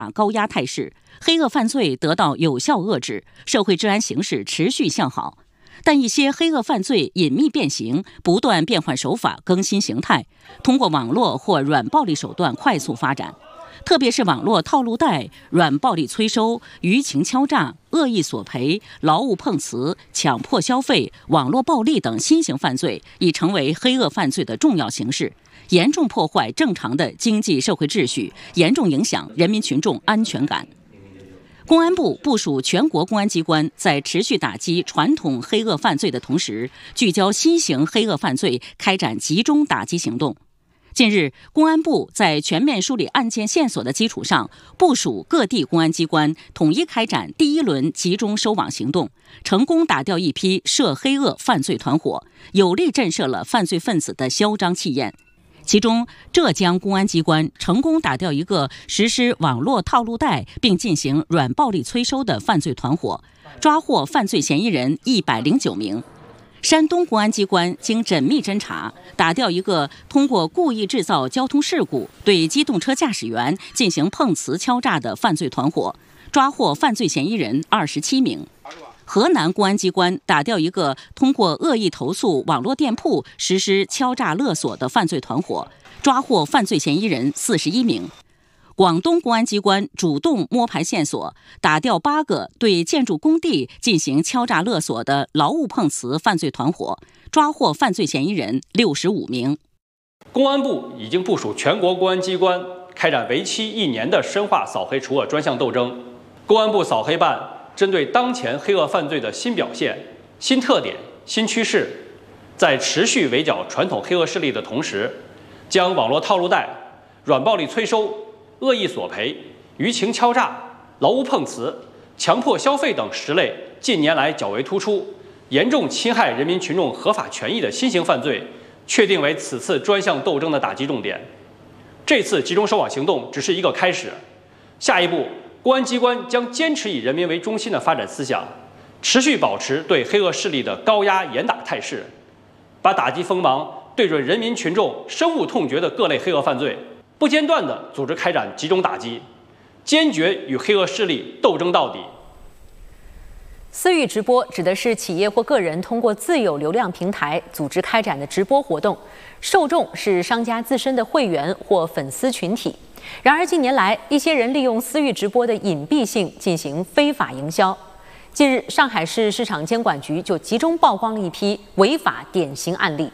高压态势，黑恶犯罪得到有效遏制，社会治安形势持续向好。但一些黑恶犯罪隐秘变形，不断变换手法、更新形态，通过网络或软暴力手段快速发展。特别是网络套路贷、软暴力催收、舆情敲诈、恶意索赔、劳务碰瓷、强迫消费、网络暴力等新型犯罪，已成为黑恶犯罪的重要形式，严重破坏正常的经济社会秩序，严重影响人民群众安全感。公安部部署全国公安机关在持续打击传统黑恶犯罪的同时，聚焦新型黑恶犯罪，开展集中打击行动。近日，公安部在全面梳理案件线索的基础上，部署各地公安机关统一开展第一轮集中收网行动，成功打掉一批涉黑恶犯罪团伙，有力震慑了犯罪分子的嚣张气焰。其中，浙江公安机关成功打掉一个实施网络套路贷并进行软暴力催收的犯罪团伙，抓获犯罪嫌疑人109名。山东公安机关经缜密侦查，打掉一个通过故意制造交通事故对机动车驾驶员进行碰瓷敲诈的犯罪团伙，抓获犯罪嫌疑人27名。河南公安机关打掉一个通过恶意投诉网络店铺实施敲诈勒索的犯罪团伙，抓获犯罪嫌疑人41名。广东公安机关主动摸排线索，打掉8个对建筑工地进行敲诈勒索的劳务碰瓷犯罪团伙，抓获犯罪嫌疑人65名。 公安部已经部署全国公安机关开展为期1年的深化扫黑除恶专项斗争。公安部扫黑办针对当前黑恶犯罪的新表现、新特点、新趋势，在持续围剿传统黑恶势力的同时，将网络套路贷、软暴力催收、恶意索赔、舆情敲诈、劳务碰瓷、强迫消费等10类近年来较为突出、严重侵害人民群众合法权益的新型犯罪，确定为此次专项斗争的打击重点。这次集中收网行动只是一个开始，下一步，公安机关将坚持以人民为中心的发展思想，持续保持对黑恶势力的高压严打态势，把打击锋芒对准人民群众深恶痛绝的各类黑恶犯罪，不间断地组织开展集中打击，坚决与黑恶势力斗争到底。 私域直播指的是企业或个人通过自有流量平台组织开展的直播活动，受众是商家自身的会员或粉丝群体。然而，近年来，一些人利用私域直播的隐蔽性进行非法营销。近日，上海市市场监管局就集中曝光了一批违法典型案例。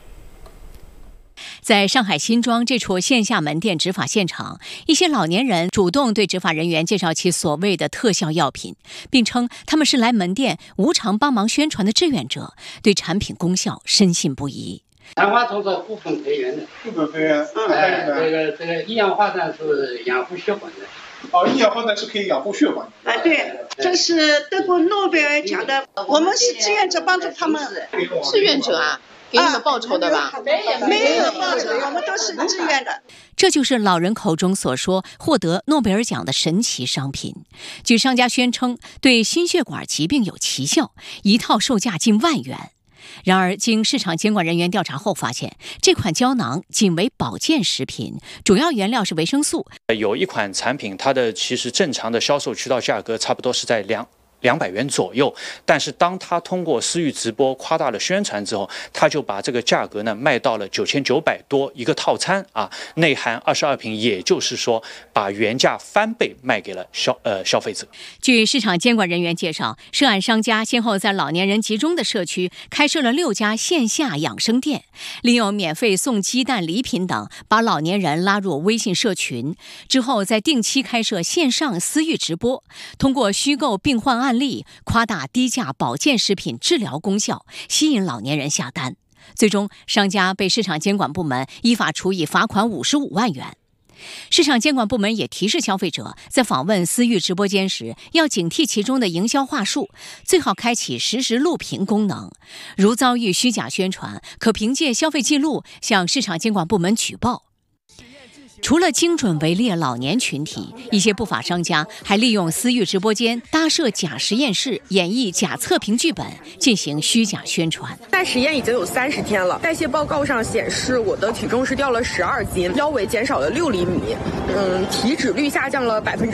在上海新庄这处线下门店执法现场，一些老年人主动对执法人员介绍其所谓的特效药品，并称他们是来门店无偿帮忙宣传的志愿者，对产品功效深信不疑。 昙花虫是部分培元的， 部分培元， 这个一氧化碳是养护血管的。 哦，一氧化碳是可以养护血管的。 啊，对，这是得过诺贝尔奖的，我们是志愿者帮助他们。 志愿者啊？给你们报酬的吧？ 没有报酬，我们都是志愿的。 这就是老人口中所说获得诺贝尔奖的神奇商品。据商家宣称，对心血管疾病有奇效，一套售价近万元。然而，经市场监管人员调查后发现，这款胶囊仅为保健食品，主要原料是维生素。 有一款产品，它的其实正常的销售渠道价格差不多是在200元左右，但是当他通过私域直播夸大了宣传之后，他就把这个价格呢卖到了9900多一个套餐啊，内含22瓶，也就是说把原价翻倍卖给了消费者。 据市场监管人员介绍，涉案商家先后在老年人集中的社区开设了6家线下养生店，利用免费送鸡蛋、礼品等，把老年人拉入微信社群，之后再定期开设线上私域直播，通过虚构病患案例，夸大低价保健食品治疗功效，吸引老年人下单。最终，商家被市场监管部门依法处以罚款55万元。市场监管部门也提示消费者，在访问私域直播间时，要警惕其中的营销话术，最好开启实时录屏功能。如遭遇虚假宣传，可凭借消费记录向市场监管部门举报。除了精准围猎老年群体，一些不法商家还利用私域直播间搭设假实验室，演绎假测评剧本，进行虚假宣传。 在实验已经有30天了，代谢报告上显示我的体重是掉了12斤，腰围减少了6厘米，体脂率下降了